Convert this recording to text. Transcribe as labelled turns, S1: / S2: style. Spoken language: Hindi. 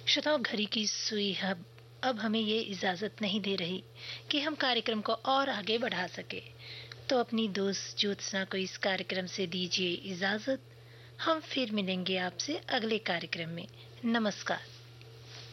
S1: श्रोताओं, घड़ी की सुई अब हमें ये इजाजत नहीं दे रही कि हम कार्यक्रम को और आगे बढ़ा सके। तो अपनी दोस्त ज्योत्सना को इस कार्यक्रम से दीजिए इजाजत। हम फिर मिलेंगे आपसे अगले कार्यक्रम में। नमस्कार।